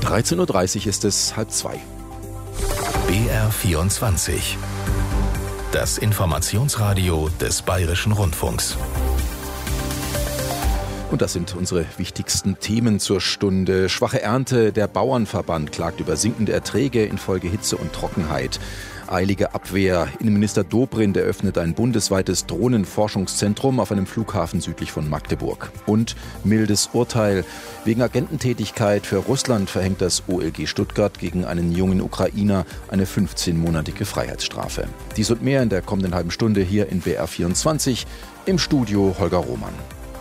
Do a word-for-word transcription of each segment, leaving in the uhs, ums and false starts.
dreizehn Uhr dreißig ist es, halb zwei. B R vierundzwanzig. Das Informationsradio des Bayerischen Rundfunks. Und das sind unsere wichtigsten Themen zur Stunde. Schwache Ernte, der Bauernverband klagt über sinkende Erträge infolge Hitze und Trockenheit. Eilige Abwehr. Innenminister Dobrindt eröffnet ein bundesweites Drohnenforschungszentrum auf einem Flughafen südlich von Magdeburg. Und mildes Urteil. Wegen Agententätigkeit für Russland verhängt das O L G Stuttgart gegen einen jungen Ukrainer eine fünfzehnmonatige Freiheitsstrafe. Dies und mehr in der kommenden halben Stunde hier in B R vierundzwanzig. Im Studio Holger Roman.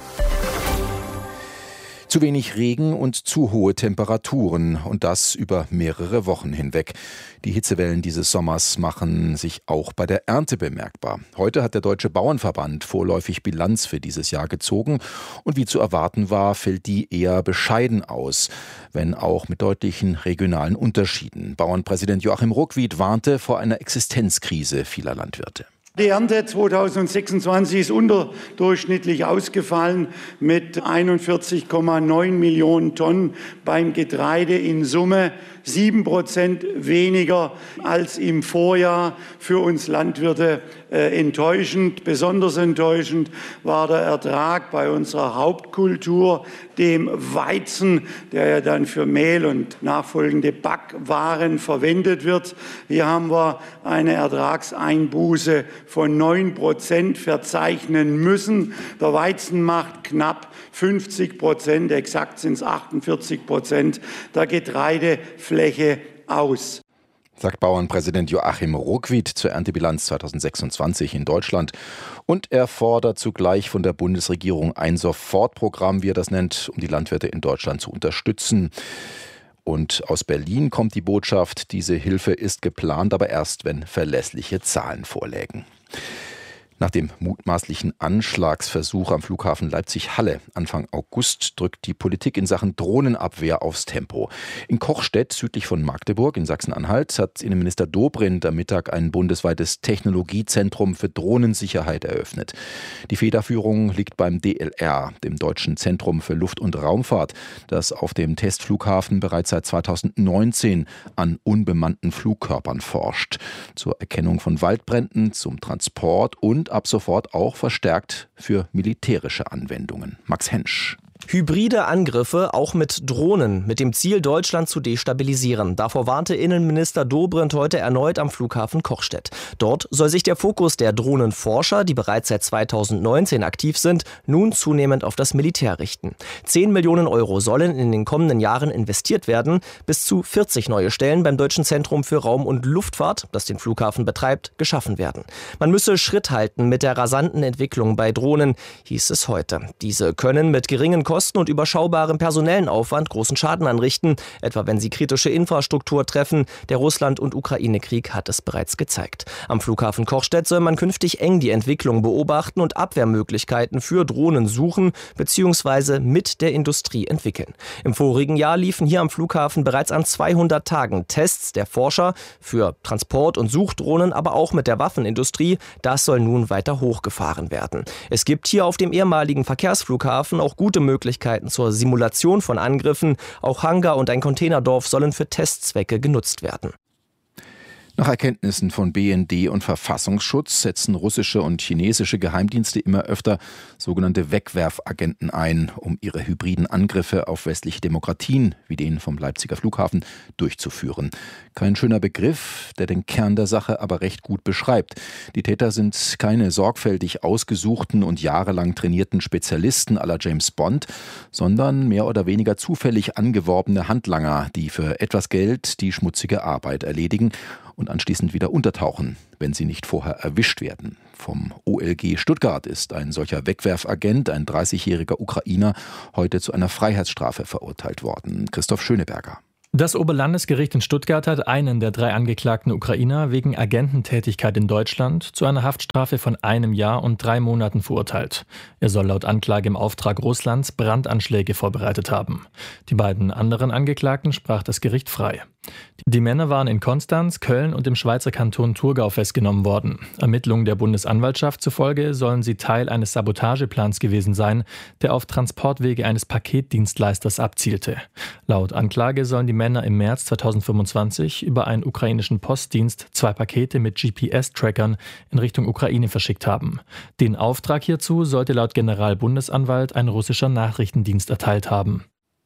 Zu wenig Regen und zu hohe Temperaturen und das über mehrere Wochen hinweg. Die Hitzewellen dieses Sommers machen sich auch bei der Ernte bemerkbar. Heute hat der Deutsche Bauernverband vorläufig Bilanz für dieses Jahr gezogen und wie zu erwarten war, fällt die eher bescheiden aus, wenn auch mit deutlichen regionalen Unterschieden. Bauernpräsident Joachim Ruckwied warnte vor einer Existenzkrise vieler Landwirte. Die Ernte zweitausendsechsundzwanzig ist unterdurchschnittlich ausgefallen mit einundvierzig Komma neun Millionen Tonnen beim Getreide, in Summe sieben Prozent weniger als im Vorjahr. Für uns Landwirte äh, enttäuschend. Besonders enttäuschend war der Ertrag bei unserer Hauptkultur, dem Weizen, der ja dann für Mehl und nachfolgende Backwaren verwendet wird. Hier haben wir eine Ertragseinbuße von neun Prozent verzeichnen müssen. Der Weizen macht knapp fünfzig Prozent, exakt sind es achtundvierzig Prozent der Getreidefläche aus. Sagt Bauernpräsident Joachim Ruckwied zur Erntebilanz zweitausendsechsundzwanzig in Deutschland. Und er fordert zugleich von der Bundesregierung ein Sofortprogramm, wie er das nennt, um die Landwirte in Deutschland zu unterstützen. Und aus Berlin kommt die Botschaft, diese Hilfe ist geplant, aber erst, wenn verlässliche Zahlen vorlägen. Nach dem mutmaßlichen Anschlagsversuch am Flughafen Leipzig-Halle Anfang August drückt die Politik in Sachen Drohnenabwehr aufs Tempo. In Kochstedt, südlich von Magdeburg in Sachsen-Anhalt, hat Innenminister Dobrindt am Mittag ein bundesweites Technologiezentrum für Drohnensicherheit eröffnet. Die Federführung liegt beim D L R, dem Deutschen Zentrum für Luft- und Raumfahrt, das auf dem Testflughafen bereits seit zweitausendneunzehn an unbemannten Flugkörpern forscht. Zur Erkennung von Waldbränden, zum Transport und ab sofort auch verstärkt für militärische Anwendungen. Max Hensch. Hybride Angriffe, auch mit Drohnen, mit dem Ziel, Deutschland zu destabilisieren. Davor warnte Innenminister Dobrindt heute erneut am Flughafen Kochstedt. Dort soll sich der Fokus der Drohnenforscher, die bereits seit zweitausendneunzehn aktiv sind, nun zunehmend auf das Militär richten. Zehn Millionen Euro sollen in den kommenden Jahren investiert werden. Bis zu vierzig neue Stellen beim Deutschen Zentrum für Raum- und Luftfahrt, das den Flughafen betreibt, geschaffen werden. Man müsse Schritt halten mit der rasanten Entwicklung bei Drohnen, hieß es heute. Diese können mit geringen Kosten und überschaubarem personellen Aufwand großen Schaden anrichten, etwa wenn sie kritische Infrastruktur treffen. Der Russland- und Ukraine-Krieg hat es bereits gezeigt. Am Flughafen Kochstedt soll man künftig eng die Entwicklung beobachten und Abwehrmöglichkeiten für Drohnen suchen bzw. mit der Industrie entwickeln. Im vorigen Jahr liefen hier am Flughafen bereits an zweihundert Tagen Tests der Forscher für Transport- und Suchdrohnen, aber auch mit der Waffenindustrie. Das soll nun weiter hochgefahren werden. Es gibt hier auf dem ehemaligen Verkehrsflughafen auch gute Möglichkeiten zur Simulation von Angriffen. Auch Hangar und ein Containerdorf sollen für Testzwecke genutzt werden. Nach Erkenntnissen von B N D und Verfassungsschutz setzen russische und chinesische Geheimdienste immer öfter sogenannte Wegwerfagenten ein, um ihre hybriden Angriffe auf westliche Demokratien, wie den vom Leipziger Flughafen, durchzuführen. Kein schöner Begriff, der den Kern der Sache aber recht gut beschreibt. Die Täter sind keine sorgfältig ausgesuchten und jahrelang trainierten Spezialisten à la James Bond, sondern mehr oder weniger zufällig angeworbene Handlanger, die für etwas Geld die schmutzige Arbeit erledigen und anschließend wieder untertauchen, wenn sie nicht vorher erwischt werden. Vom O L G Stuttgart ist ein solcher Wegwerfagent, ein dreißigjähriger Ukrainer, heute zu einer Freiheitsstrafe verurteilt worden. Christoph Schöneberger. Das Oberlandesgericht in Stuttgart hat einen der drei angeklagten Ukrainer wegen Agententätigkeit in Deutschland zu einer Haftstrafe von einem Jahr und drei Monaten verurteilt. Er soll laut Anklage im Auftrag Russlands Brandanschläge vorbereitet haben. Die beiden anderen Angeklagten sprach das Gericht frei. Die Männer waren in Konstanz, Köln und im Schweizer Kanton Thurgau festgenommen worden. Ermittlungen der Bundesanwaltschaft zufolge sollen sie Teil eines Sabotageplans gewesen sein, der auf Transportwege eines Paketdienstleisters abzielte. Laut Anklage sollen die Männer im März zweitausendfünfundzwanzig über einen ukrainischen Postdienst zwei Pakete mit G P S-Trackern in Richtung Ukraine verschickt haben. Den Auftrag hierzu sollte laut Generalbundesanwalt ein russischer Nachrichtendienst erteilt haben.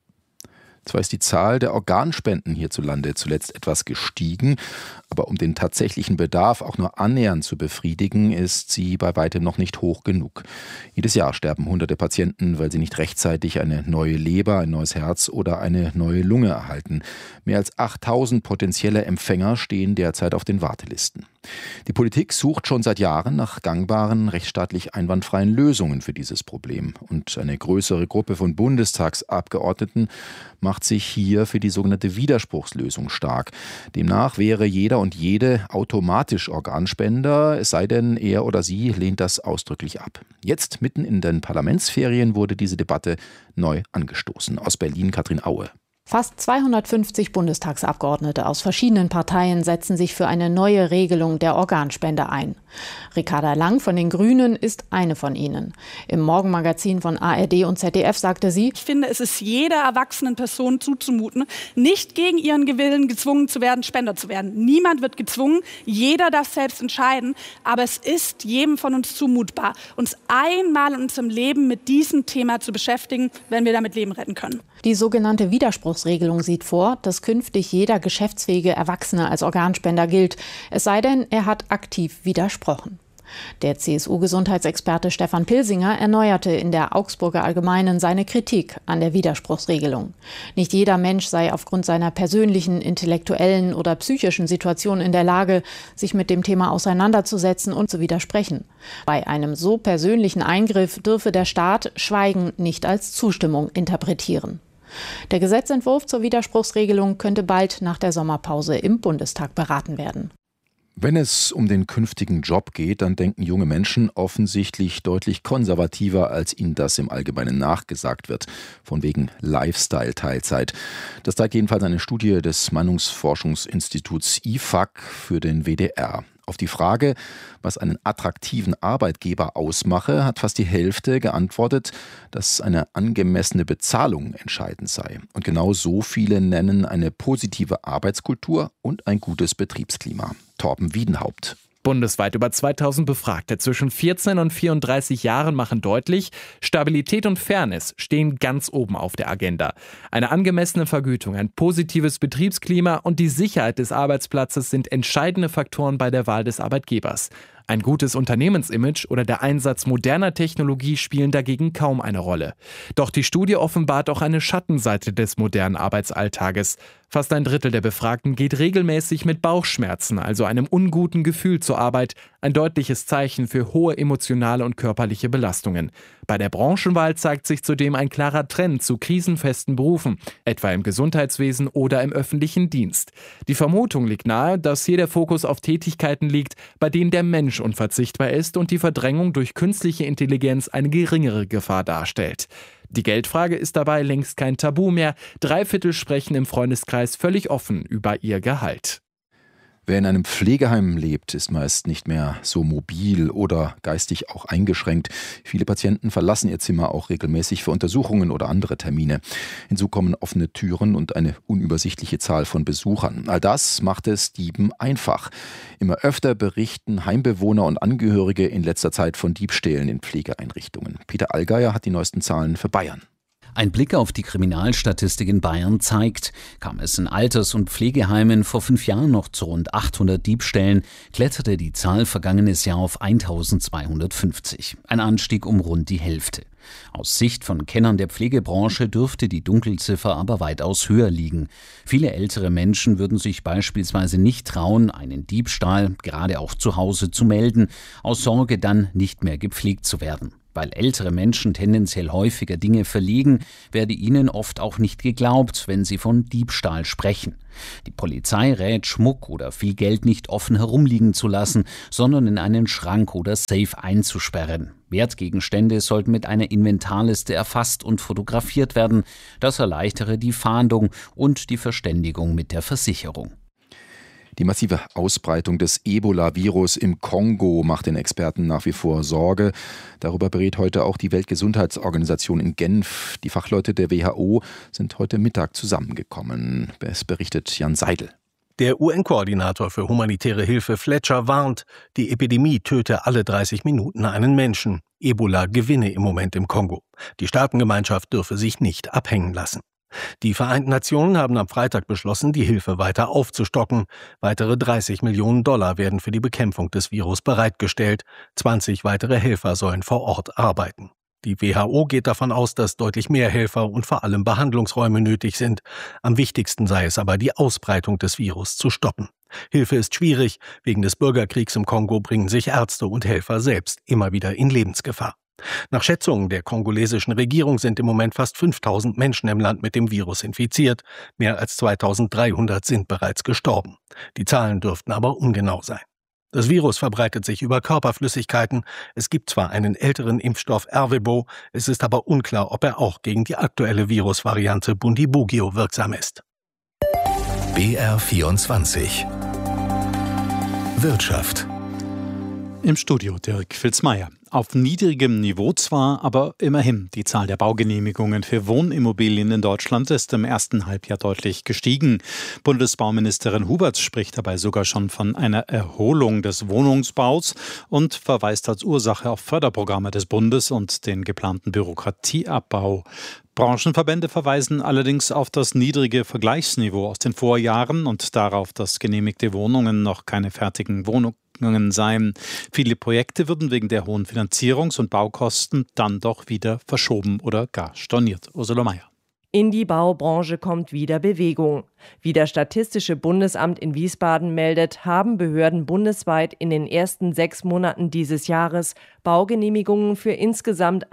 Zwar ist die Zahl der Organspenden hierzulande zuletzt etwas gestiegen, aber um den tatsächlichen Bedarf auch nur annähernd zu befriedigen, ist sie bei weitem noch nicht hoch genug. Jedes Jahr sterben hunderte Patienten, weil sie nicht rechtzeitig eine neue Leber, ein neues Herz oder eine neue Lunge erhalten. Mehr als achttausend potenzielle Empfänger stehen derzeit auf den Wartelisten. Die Politik sucht schon seit Jahren nach gangbaren, rechtsstaatlich einwandfreien Lösungen für dieses Problem. Und eine größere Gruppe von Bundestagsabgeordneten macht sich hier für die sogenannte Widerspruchslösung stark. Demnach wäre jeder und jede automatisch Organspender, es sei denn, er oder sie lehnt das ausdrücklich ab. Jetzt, mitten in den Parlamentsferien, wurde diese Debatte neu angestoßen. Aus Berlin Katrin Aue. Fast zweihundertfünfzig Bundestagsabgeordnete aus verschiedenen Parteien setzen sich für eine neue Regelung der Organspende ein. Ricarda Lang von den Grünen ist eine von ihnen. Im Morgenmagazin von A R D und Z D F sagte sie: Ich finde, es ist jeder erwachsenen Person zuzumuten, nicht gegen ihren Willen gezwungen zu werden, Spender zu werden. Niemand wird gezwungen, jeder darf selbst entscheiden, aber es ist jedem von uns zumutbar, uns einmal in unserem Leben mit diesem Thema zu beschäftigen, wenn wir damit Leben retten können. Die sogenannte Widerspruchsregelung sieht vor, dass künftig jeder geschäftsfähige Erwachsene als Organspender gilt, es sei denn, er hat aktiv widersprochen. Der C S U-Gesundheitsexperte Stefan Pilsinger erneuerte in der Augsburger Allgemeinen seine Kritik an der Widerspruchsregelung. Nicht jeder Mensch sei aufgrund seiner persönlichen, intellektuellen oder psychischen Situation in der Lage, sich mit dem Thema auseinanderzusetzen und zu widersprechen. Bei einem so persönlichen Eingriff dürfe der Staat Schweigen nicht als Zustimmung interpretieren. Der Gesetzentwurf zur Widerspruchsregelung könnte bald nach der Sommerpause im Bundestag beraten werden. Wenn es um den künftigen Job geht, dann denken junge Menschen offensichtlich deutlich konservativer, als ihnen das im Allgemeinen nachgesagt wird. Von wegen Lifestyle-Teilzeit. Das zeigt jedenfalls eine Studie des Meinungsforschungsinstituts I F A K für den W D R. Auf die Frage, was einen attraktiven Arbeitgeber ausmache, hat fast die Hälfte geantwortet, dass eine angemessene Bezahlung entscheidend sei. Und genau so viele nennen eine positive Arbeitskultur und ein gutes Betriebsklima. Torben Wiedenhaupt. Bundesweit über zweitausend Befragte zwischen vierzehn und vierunddreißig Jahren machen deutlich, Stabilität und Fairness stehen ganz oben auf der Agenda. Eine angemessene Vergütung, ein positives Betriebsklima und die Sicherheit des Arbeitsplatzes sind entscheidende Faktoren bei der Wahl des Arbeitgebers. Ein gutes Unternehmensimage oder der Einsatz moderner Technologie spielen dagegen kaum eine Rolle. Doch die Studie offenbart auch eine Schattenseite des modernen Arbeitsalltages. Fast ein Drittel der Befragten geht regelmäßig mit Bauchschmerzen, also einem unguten Gefühl zur Arbeit, ein deutliches Zeichen für hohe emotionale und körperliche Belastungen. Bei der Branchenwahl zeigt sich zudem ein klarer Trend zu krisenfesten Berufen, etwa im Gesundheitswesen oder im öffentlichen Dienst. Die Vermutung liegt nahe, dass hier der Fokus auf Tätigkeiten liegt, bei denen der Mensch unverzichtbar ist und die Verdrängung durch künstliche Intelligenz eine geringere Gefahr darstellt. Die Geldfrage ist dabei längst kein Tabu mehr. Drei Viertel sprechen im Freundeskreis völlig offen über ihr Gehalt. Wer in einem Pflegeheim lebt, ist meist nicht mehr so mobil oder geistig auch eingeschränkt. Viele Patienten verlassen ihr Zimmer auch regelmäßig für Untersuchungen oder andere Termine. Hinzu kommen offene Türen und eine unübersichtliche Zahl von Besuchern. All das macht es Dieben einfach. Immer öfter berichten Heimbewohner und Angehörige in letzter Zeit von Diebstählen in Pflegeeinrichtungen. Peter Allgeier hat die neuesten Zahlen für Bayern. Ein Blick auf die Kriminalstatistik in Bayern zeigt, kam es in Alters- und Pflegeheimen vor fünf Jahren noch zu rund achthundert Diebstählen, kletterte die Zahl vergangenes Jahr auf eintausendzweihundertfünfzig. Ein Anstieg um rund die Hälfte. Aus Sicht von Kennern der Pflegebranche dürfte die Dunkelziffer aber weitaus höher liegen. Viele ältere Menschen würden sich beispielsweise nicht trauen, einen Diebstahl, gerade auch zu Hause, zu melden, aus Sorge dann nicht mehr gepflegt zu werden. Weil ältere Menschen tendenziell häufiger Dinge verlieren, werde ihnen oft auch nicht geglaubt, wenn sie von Diebstahl sprechen. Die Polizei rät, Schmuck oder viel Geld nicht offen herumliegen zu lassen, sondern in einen Schrank oder Safe einzusperren. Wertgegenstände sollten mit einer Inventarliste erfasst und fotografiert werden. Das erleichtere die Fahndung und die Verständigung mit der Versicherung. Die massive Ausbreitung des Ebola-Virus im Kongo macht den Experten nach wie vor Sorge. Darüber berät heute auch die Weltgesundheitsorganisation in Genf. Die Fachleute der W H O sind heute Mittag zusammengekommen. Es berichtet Jan Seidel. Der U N-Koordinator für humanitäre Hilfe Fletcher warnt, die Epidemie töte alle dreißig Minuten einen Menschen. Ebola gewinne im Moment im Kongo. Die Staatengemeinschaft dürfe sich nicht abhängen lassen. Die Vereinten Nationen haben am Freitag beschlossen, die Hilfe weiter aufzustocken. Weitere dreißig Millionen Dollar werden für die Bekämpfung des Virus bereitgestellt. zwanzig weitere Helfer sollen vor Ort arbeiten. Die W H O geht davon aus, dass deutlich mehr Helfer und vor allem Behandlungsräume nötig sind. Am wichtigsten sei es aber, die Ausbreitung des Virus zu stoppen. Hilfe ist schwierig. Wegen des Bürgerkriegs im Kongo bringen sich Ärzte und Helfer selbst immer wieder in Lebensgefahr. Nach Schätzungen der kongolesischen Regierung sind im Moment fast fünftausend Menschen im Land mit dem Virus infiziert. Mehr als zweitausenddreihundert sind bereits gestorben. Die Zahlen dürften aber ungenau sein. Das Virus verbreitet sich über Körperflüssigkeiten. Es gibt zwar einen älteren Impfstoff Ervebo, es ist aber unklar, ob er auch gegen die aktuelle Virusvariante Bundibugyo wirksam ist. B R vierundzwanzig Wirtschaft. Im Studio Dirk Filzmeier. Auf niedrigem Niveau zwar, aber immerhin. Die Zahl der Baugenehmigungen für Wohnimmobilien in Deutschland ist im ersten Halbjahr deutlich gestiegen. Bundesbauministerin Huberts spricht dabei sogar schon von einer Erholung des Wohnungsbaus und verweist als Ursache auf Förderprogramme des Bundes und den geplanten Bürokratieabbau. Branchenverbände verweisen allerdings auf das niedrige Vergleichsniveau aus den Vorjahren und darauf, dass genehmigte Wohnungen noch keine fertigen Wohnungen seien. Viele Projekte würden wegen der hohen Finanzierungs- und Baukosten dann doch wieder verschoben oder gar storniert. Ursula Mayer. In die Baubranche kommt wieder Bewegung. Wie das Statistische Bundesamt in Wiesbaden meldet, haben Behörden bundesweit in den ersten sechs Monaten dieses Jahres Baugenehmigungen für insgesamt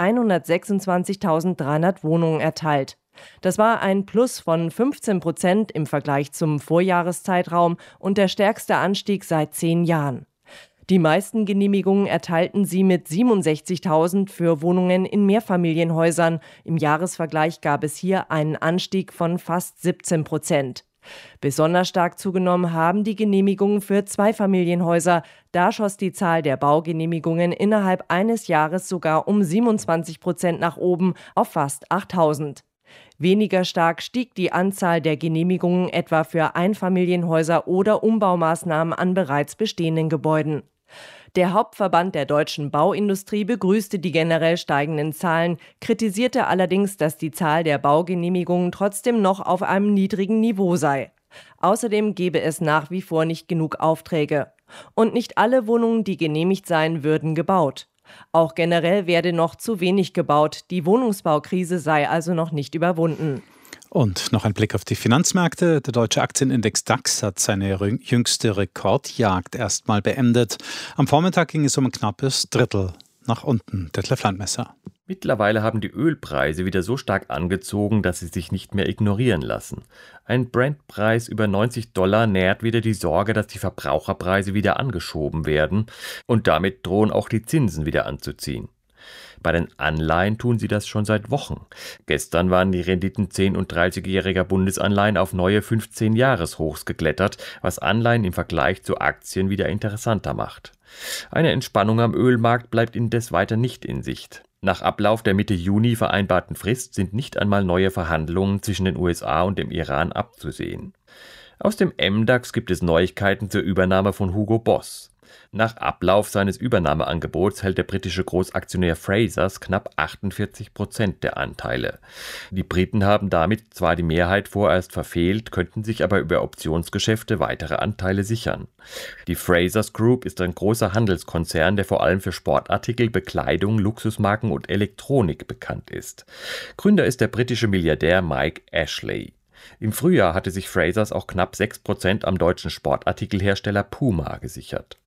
hundertsechsundzwanzigtausenddreihundert Wohnungen erteilt. Das war ein Plus von fünfzehn Prozent im Vergleich zum Vorjahreszeitraum und der stärkste Anstieg seit zehn Jahren. Die meisten Genehmigungen erteilten sie mit siebenundsechzigtausend für Wohnungen in Mehrfamilienhäusern. Im Jahresvergleich gab es hier einen Anstieg von fast siebzehn Prozent. Besonders stark zugenommen haben die Genehmigungen für Zweifamilienhäuser. Da schoss die Zahl der Baugenehmigungen innerhalb eines Jahres sogar um siebenundzwanzig Prozent nach oben auf fast achttausend. Weniger stark stieg die Anzahl der Genehmigungen etwa für Einfamilienhäuser oder Umbaumaßnahmen an bereits bestehenden Gebäuden. Der Hauptverband der deutschen Bauindustrie begrüßte die generell steigenden Zahlen, kritisierte allerdings, dass die Zahl der Baugenehmigungen trotzdem noch auf einem niedrigen Niveau sei. Außerdem gebe es nach wie vor nicht genug Aufträge. Und nicht alle Wohnungen, die genehmigt seien, würden gebaut. Auch generell werde noch zu wenig gebaut. Die Wohnungsbaukrise sei also noch nicht überwunden. Und noch ein Blick auf die Finanzmärkte. Der deutsche Aktienindex DAX hat seine jüngste Rekordjagd erstmal beendet. Am Vormittag ging es um ein knappes Drittel nach unten. Detlef Landmesser. Mittlerweile haben die Ölpreise wieder so stark angezogen, dass sie sich nicht mehr ignorieren lassen. Ein Brent-Preis über neunzig Dollar nährt wieder die Sorge, dass die Verbraucherpreise wieder angeschoben werden und damit drohen auch die Zinsen wieder anzuziehen. Bei den Anleihen tun sie das schon seit Wochen. Gestern waren die Renditen zehn- und dreißigjähriger Bundesanleihen auf neue fünfzehn-Jahres-Hochs geklettert, was Anleihen im Vergleich zu Aktien wieder interessanter macht. Eine Entspannung am Ölmarkt bleibt indes weiter nicht in Sicht. Nach Ablauf der Mitte Juni vereinbarten Frist sind nicht einmal neue Verhandlungen zwischen den U S A und dem Iran abzusehen. Aus dem M DAX gibt es Neuigkeiten zur Übernahme von Hugo Boss. Nach Ablauf seines Übernahmeangebots hält der britische Großaktionär Frasers knapp achtundvierzig Prozent der Anteile. Die Briten haben damit zwar die Mehrheit vorerst verfehlt, könnten sich aber über Optionsgeschäfte weitere Anteile sichern. Die Frasers Group ist ein großer Handelskonzern, der vor allem für Sportartikel, Bekleidung, Luxusmarken und Elektronik bekannt ist. Gründer ist der britische Milliardär Mike Ashley. Im Frühjahr hatte sich Frasers auch knapp sechs Prozent am deutschen Sportartikelhersteller Puma gesichert.